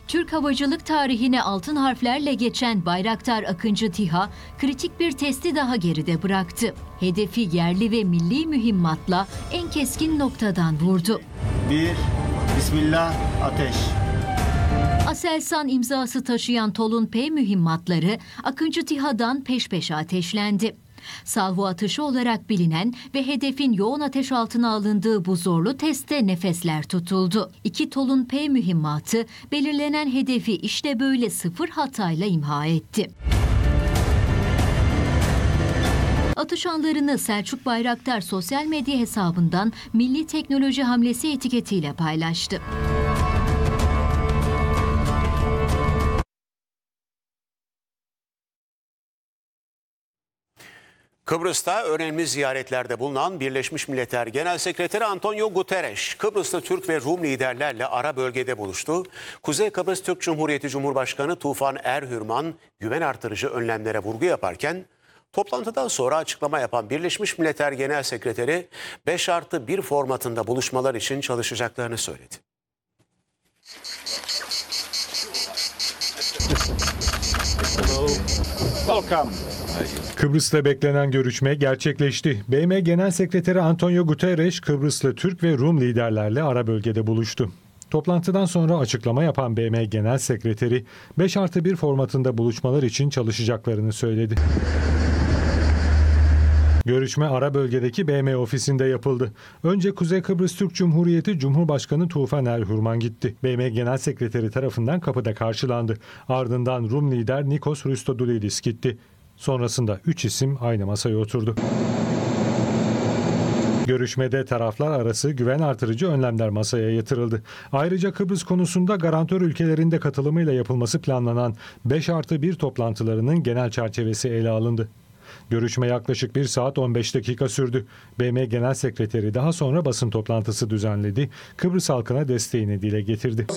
Türk havacılık tarihine altın harflerle geçen Bayraktar Akıncı TİHA kritik bir testi daha geride bıraktı. Hedefi yerli ve milli mühimmatla en keskin noktadan vurdu. Bismillah, ateş. Aselsan imzası taşıyan Tolun P mühimmatları Akıncı TİHA'dan peş peşe ateşlendi. Salvo atışı olarak bilinen ve hedefin yoğun ateş altına alındığı bu zorlu testte nefesler tutuldu. 2 Tolun P mühimmatı belirlenen hedefi işte böyle sıfır hatayla imha etti. Atış anlarını Selçuk Bayraktar sosyal medya hesabından Milli Teknoloji Hamlesi etiketiyle paylaştı. Kıbrıs'ta önemli ziyaretlerde bulunan Birleşmiş Milletler Genel Sekreteri Antonio Guterres, Kıbrıs'ta Türk ve Rum liderlerle ara bölgede buluştu. Kuzey Kıbrıs Türk Cumhuriyeti Cumhurbaşkanı Tufan Erhürman, güven artırıcı önlemlere vurgu yaparken, toplantıdan sonra açıklama yapan Birleşmiş Milletler Genel Sekreteri, 5+1 formatında buluşmalar için çalışacaklarını söyledi. Welcome. Kıbrıs'ta beklenen görüşme gerçekleşti. BM Genel Sekreteri Antonio Guterres, Kıbrıslı Türk ve Rum liderlerle ara bölgede buluştu. Toplantıdan sonra açıklama yapan BM Genel Sekreteri, 5+1 formatında buluşmalar için çalışacaklarını söyledi. Görüşme ara bölgedeki BM ofisinde yapıldı. Önce Kuzey Kıbrıs Türk Cumhuriyeti Cumhurbaşkanı Tufan Erhürman gitti. BM Genel Sekreteri tarafından kapıda karşılandı. Ardından Rum lider Nikos Christodoulidis gitti. Sonrasında 3 isim aynı masaya oturdu. Görüşmede taraflar arası güven artırıcı önlemler masaya yatırıldı. Ayrıca Kıbrıs konusunda garantör ülkelerin de katılımıyla yapılması planlanan 5+1 toplantılarının genel çerçevesi ele alındı. Görüşme yaklaşık 1 saat 15 dakika sürdü. BM Genel Sekreteri daha sonra basın toplantısı düzenledi. Kıbrıs halkına desteğini dile getirdi.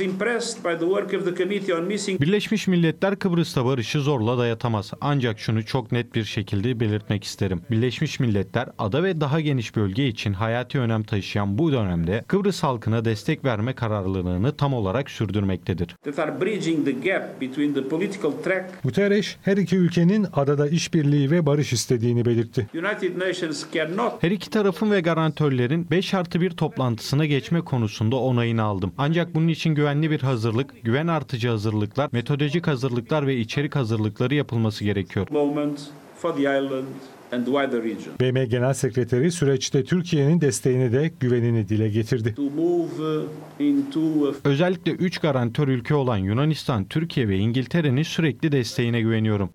Birleşmiş Milletler Kıbrıs'ta barışı zorla dayatamaz. Ancak şunu çok net bir şekilde belirtmek isterim. Birleşmiş Milletler ada ve daha geniş bölge için hayati önem taşıyan bu dönemde Kıbrıs halkına destek verme kararlılığını tam olarak sürdürmektedir. Guterres, her iki ülkenin adada işbirliği ve barış istediğini belirtti. Her iki tarafın ve garantörlerin 5+1 toplantısına geçme konusunda onayını aldım. Ancak bunun için güvenli bir hazırlık, güven artıcı hazırlıklar, metodolojik hazırlıklar ve içerik hazırlıkları yapılması gerekiyor. BM Genel Sekreteri süreçte Türkiye'nin desteğini de güvenini dile getirdi. Özellikle 3 garantör ülke olan Yunanistan, Türkiye ve İngiltere'nin sürekli desteğine güveniyorum.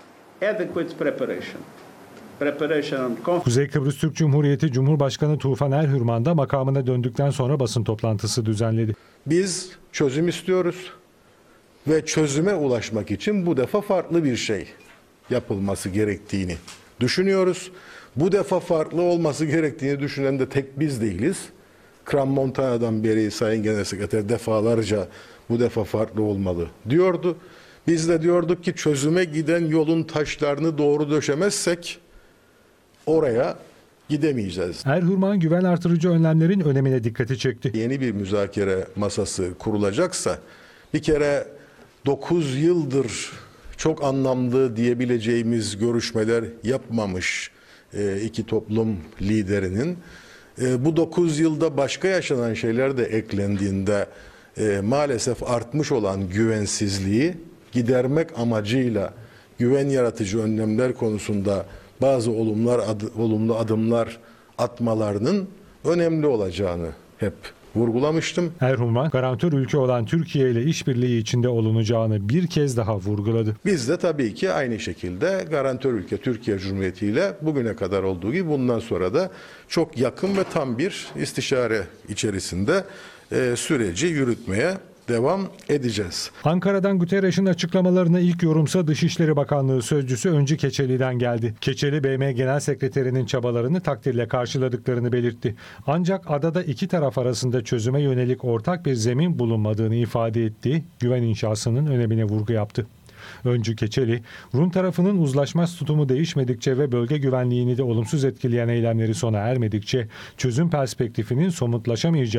Kuzey Kıbrıs Türk Cumhuriyeti Cumhurbaşkanı Tufan Erhürman da makamına döndükten sonra basın toplantısı düzenledi. Biz çözüm istiyoruz ve çözüme ulaşmak için bu defa farklı bir şey yapılması gerektiğini düşünüyoruz. Bu defa farklı olması gerektiğini düşünen de tek biz değiliz. Crans-Montana'dan beri Sayın Genel Sekreter defalarca bu defa farklı olmalı diyordu. Biz de diyorduk ki çözüme giden yolun taşlarını doğru döşemezsek oraya gidemeyeceğiz. Erhürman güven artırıcı önlemlerin önemine dikkati çekti. Yeni bir müzakere masası kurulacaksa bir kere 9 yıldır çok anlamlı diyebileceğimiz görüşmeler yapmamış iki toplum liderinin bu 9 yılda başka yaşanan şeyler de eklendiğinde maalesef artmış olan güvensizliği gidermek amacıyla güven yaratıcı önlemler konusunda bazı olumlu adımlar atmalarının önemli olacağını hep vurgulamıştım. Erhürman, garantör ülke olan Türkiye ile işbirliği içinde olunacağını bir kez daha vurguladı. Biz de tabii ki aynı şekilde garantör ülke Türkiye Cumhuriyeti ile bugüne kadar olduğu gibi bundan sonra da çok yakın ve tam bir istişare içerisinde süreci yürütmeye devam edeceğiz. Ankara'dan Guterres'in açıklamalarına ilk yorumsa Dışişleri Bakanlığı Sözcüsü Öncü Keçeli'den geldi. Keçeli, BM Genel Sekreterinin çabalarını takdirle karşıladıklarını belirtti. Ancak adada iki taraf arasında çözüme yönelik ortak bir zemin bulunmadığını ifade etti, güven inşasının önemine vurgu yaptı. Öncü Keçeli, Rum tarafının uzlaşmaz tutumu değişmedikçe ve bölge güvenliğini de olumsuz etkileyen eylemleri sona ermedikçe çözüm perspektifinin somutlaşamayacağı